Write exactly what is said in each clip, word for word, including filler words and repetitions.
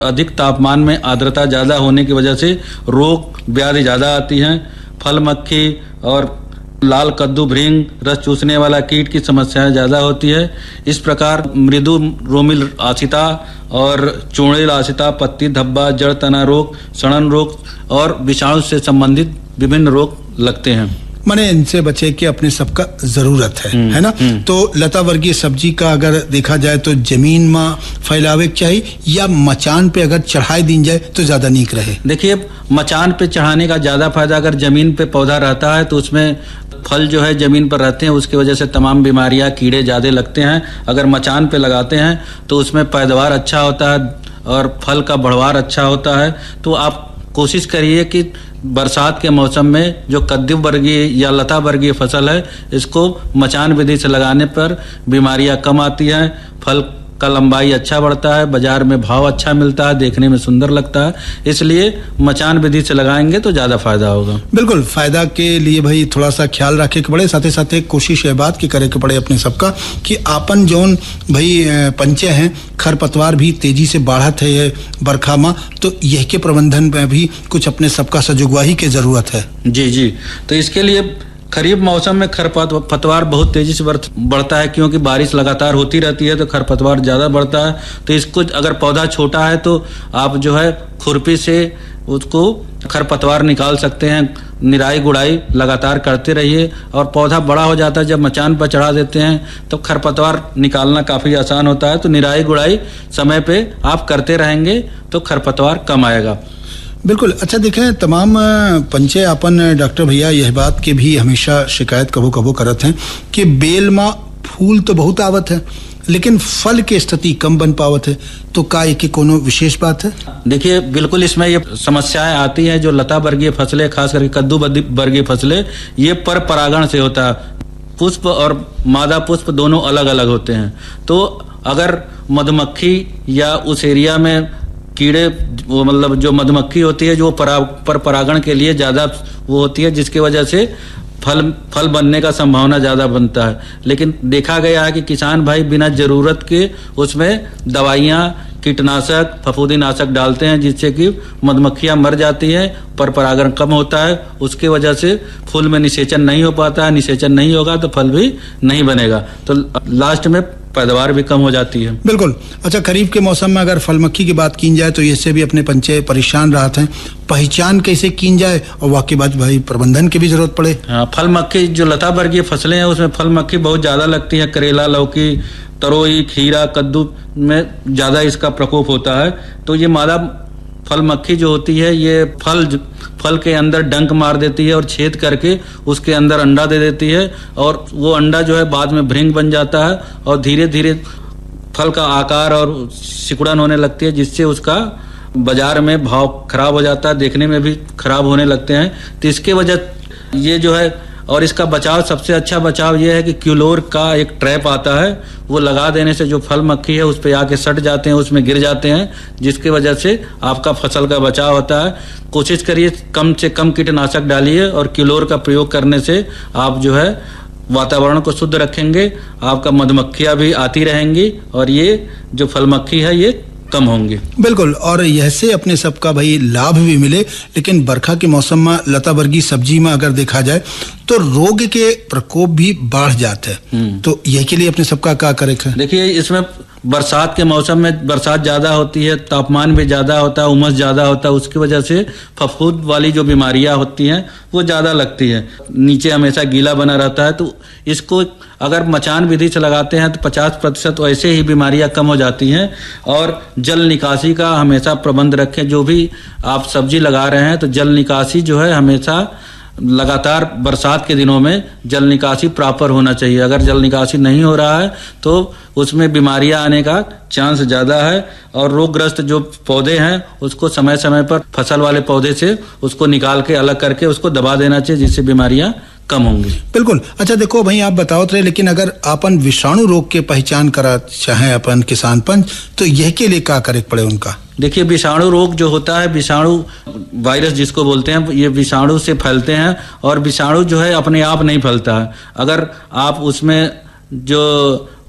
अधिक तापमान में आर्द्रता ज़्यादा होने की वजह से रोग व्याधि ज़्यादा आती हैं। फल मक्खी और लाल कद्दू भृंग रस चूसने वाला कीट की समस्याएं ज़्यादा होती है। इस प्रकार मृदु रोमिल आशिता और चूड़ेल आशिता, पत्ती धब्बा, जड़ तना रोग, सड़न रोग और विषाणु से संबंधित विभिन्न रोग लगते हैं। माने इनसे बचे के अपने सबका जरूरत है है ना। तो लता वर्गीय सब्जी का अगर देखा जाए तो जमीन में फैलावे चाहिए या मचान पे अगर चढ़ाई दी जाए तो ज्यादा नीक रहे। देखिए, मचान पे चढ़ाने का ज्यादा फायदा, अगर जमीन पे पौधा रहता है तो उसमें फल जो है जमीन पर रहते हैं, उसकी वजह से तमाम बीमारियां कीड़े ज्यादा लगते हैं। अगर मचान पे लगाते हैं तो उसमें पैदावार अच्छा होता है और फल का बढ़वार अच्छा होता है। तो आप कोशिश करिए कि बरसात के मौसम में जो कद्दू वर्गीय या लता वर्गीय फसल है, इसको मचान विधि से लगाने पर बीमारियां कम आती हैं, फल का लंबाई अच्छा बढ़ता है, बाजार में भाव अच्छा मिलता है, देखने में सुंदर लगता है। इसलिए मचान विधि से लगाएंगे तो ज्यादा फायदा होगा। बिल्कुल, फायदा के लिए भाई थोड़ा सा ख्याल रखे के पड़े, साथ ही साथ कोशिश ये बात की करे के पड़े अपने सबका कि आपन जौन भाई पंचे हैं खरपतवार भी तेजी से बढ़त है ये बरखा में, तो यह के प्रबंधन में भी कुछ अपने सबका सजुगवाही की जरूरत है। जी जी, तो इसके लिए खरीफ मौसम में खरपतवार बहुत तेजी से बढ़ता है, क्योंकि बारिश लगातार होती रहती है तो खरपतवार ज्यादा बढ़ता है। तो इसको अगर पौधा छोटा है तो आप जो है खुरपी से उसको खरपतवार निकाल सकते हैं। निराई गुड़ाई लगातार करते रहिए और पौधा बड़ा हो जाता है, जब मचान पर चढ़ा देते हैं तो खरपतवार निकालना काफी आसान होता है। तो निराई गुड़ाई समय पे आप करते रहेंगे तो खरपतवार कम आएगा। बिल्कुल। अच्छा, देखें तमाम पंचे अपन डॉक्टर भैया यह बात के भी हमेशा शिकायत कबो कबो करत हैं कि बेल में फूल तो बहुत आवत है लेकिन फल की स्थिति कम बन पावत है, तो का एक कोनो विशेष बात है? देखिए, बिल्कुल इसमें ये समस्याएं आती हैं। जो लता वर्गीय फसलें, खास करके कद्दू वर्गीय फसलें, ये पर परागण से होता है। पुष्प और मादा पुष्प दोनों अलग अलग होते हैं। तो अगर मधुमक्खी या उस एरिया में कीड़े, वो मतलब जो मधुमक्खी होती है जो परा, पर परागण के लिए ज्यादा वो होती है, जिसकी वजह से फल फल बनने का संभावना ज्यादा बनता है। लेकिन देखा गया है कि किसान भाई बिना जरूरत के उसमें दवाइयां, कीटनाशक, फफूंदीनाशक डालते हैं, जिससे कि मधुमक्खियां मर जाती हैं, पर परागण कम होता है। उसके वजह से फूल में निषेचन नहीं हो पाता है। निषेचन नहीं होगा तो फल भी नहीं बनेगा, तो लास्ट में पैदावार भी कम हो जाती है। बिल्कुल। अच्छा, खरीफ के मौसम में अगर फल मक्खी की बात की जाए तो इससे भी अपने पंचे परेशान रहते हैं। पहचान कैसे की जाए और वाकई बात भाई प्रबंधन की भी जरूरत पड़े? हाँ, फल मक्खी जो लता वर्गीय फसलें हैं उसमें फल मक्खी बहुत ज्यादा लगती है। करेला, लौकी, तरोई, खीरा, कद्दू में ज्यादा इसका प्रकोप होता है। तो ये मादा फल मक्खी जो होती है ये फल फल के अंदर डंक मार देती है और छेद करके उसके अंदर अंडा दे देती है, और वो अंडा जो है बाद में भृंग बन जाता है और धीरे धीरे फल का आकार और सिकुड़न होने लगती है, जिससे उसका बाजार में भाव खराब हो जाता है, देखने में भी खराब होने लगते हैं। तो इसके वजह ये जो है, और इसका बचाव, सबसे अच्छा बचाव ये है कि क्यूलोर का एक ट्रैप आता है, वो लगा देने से जो फल मक्खी है उस पे आके सट जाते हैं, उसमें गिर जाते हैं, जिसकी वजह से आपका फसल का बचाव होता है। कोशिश करिए कम से कम कीटनाशक डालिए और क्यूलोर का प्रयोग करने से आप जो है वातावरण को शुद्ध रखेंगे, आपका मधुमक्खियां भी आती रहेंगी और ये जो फल मक्खी है ये कम होंगे। बिल्कुल, और यह से अपने सबका भाई लाभ भी मिले। लेकिन बरखा के मौसम में लता वर्गीय सब्जी में अगर देखा जाए तो रोग के प्रकोप भी बढ़ जाते हैं, तो यह के लिए अपने सबका क्या करे? देखिए, इसमें बरसात के मौसम में बरसात ज्यादा होती है, तापमान भी ज्यादा होता है, उमस ज्यादा होता है, उसकी वजह से फफूंद वाली जो बीमारियां होती हैं वो ज्यादा लगती है। नीचे हमेशा गीला बना रहता है, तो इसको अगर मचान विधि से लगाते हैं तो पचास प्रतिशत वैसे ही बीमारियां कम हो जाती हैं। और जल निकासी का हमेशा प्रबंध रखें। जो भी आप सब्जी लगा रहे हैं तो जल निकासी जो है हमेशा लगातार बरसात के दिनों में जल निकासी प्रॉपर होना चाहिए। अगर जल निकासी नहीं हो रहा है तो उसमें बीमारियां आने का चांस ज्यादा है, और रोगग्रस्त जो पौधे हैं उसको समय समय पर फसल वाले पौधे से उसको निकाल के अलग करके उसको दबा देना चाहिए, जिससे बीमारियां कम होंगी। बिल्कुल। अच्छा, देखो भाई आप बताओ रहे, लेकिन अगर अपन विषाणु रोग के पहचान करा चाहे अपन किसान पंच, तो यह के लिए क्या करे पड़े उनका? देखिए, विषाणु रोग जो होता है, विषाणु वायरस जिसको बोलते हैं, ये विषाणु से फैलते हैं, और विषाणु जो है अपने आप नहीं फैलता है। अगर आप उसमें जो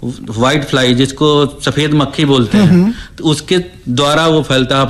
व्हाइट फ्लाई जिसको सफेद मक्खी बोलते हैं, तो उसके द्वारा वो फैलता है।